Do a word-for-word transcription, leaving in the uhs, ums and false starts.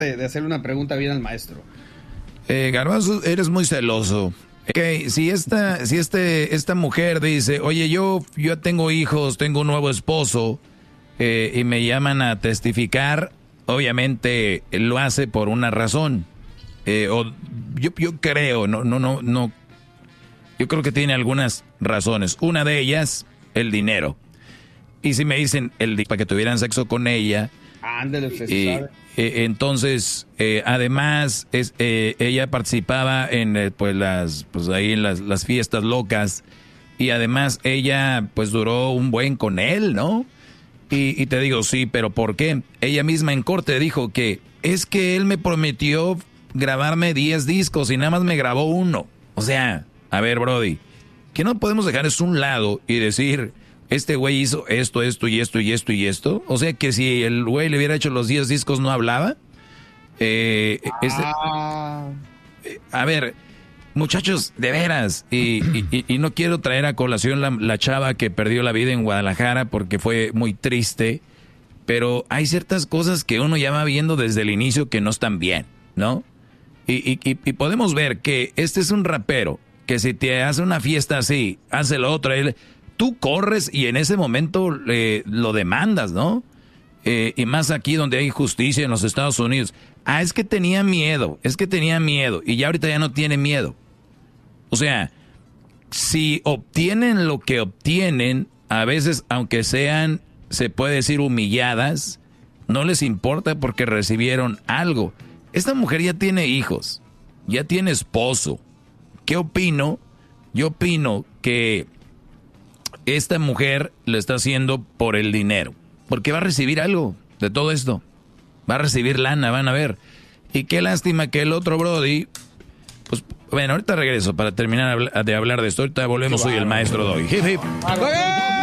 de, de hacerle una pregunta bien al maestro. Eh, Garbanzo, eres muy celoso. Okay, si esta, si este, esta mujer dice, oye, yo, yo tengo hijos, tengo un nuevo esposo, eh, y me llaman a testificar, obviamente lo hace por una razón. Eh, o yo, yo creo, no, no, no, no. Yo creo que tiene algunas razones. Una de ellas, el dinero. Y si me dicen el para que tuvieran sexo con ella, ándale, usted y, sabe. Eh, entonces, eh, además, es, eh, ella participaba en eh, pues las, pues ahí en las, las fiestas locas, y además ella pues duró un buen con él, ¿no? Y, y te digo, sí, pero ¿por qué? Ella misma en corte dijo que es que él me prometió grabarme diez discos y nada más me grabó uno. O sea, a ver, Brody, que no podemos dejar eso a un lado y decir, este güey hizo esto, esto y esto y esto y esto. O sea que si el güey le hubiera hecho los diez discos no hablaba. Eh, este, Ah. eh, a ver, muchachos, de veras, y, y, y no quiero traer a colación la, la chava que perdió la vida en Guadalajara porque fue muy triste, pero hay ciertas cosas que uno ya va viendo desde el inicio que no están bien, ¿no? Y, y, y, y podemos ver que este es un rapero, que si te hace una fiesta así, hace lo otro, él... Tú corres y en ese momento eh, lo demandas, ¿no? Eh, y más aquí donde hay justicia en los Estados Unidos. Ah, es que tenía miedo, es que tenía miedo y ya ahorita ya no tiene miedo. O sea, si obtienen lo que obtienen, a veces aunque sean, se puede decir humilladas, no les importa porque recibieron algo. Esta mujer ya tiene hijos, ya tiene esposo. ¿Qué opino? Yo opino que esta mujer lo está haciendo por el dinero, porque va a recibir algo de todo esto, va a recibir lana, van a ver. Y qué lástima que el otro Brody, pues bueno, ahorita regreso para terminar de hablar de esto, ahorita volvemos, soy el maestro Doggy. Hip, hip.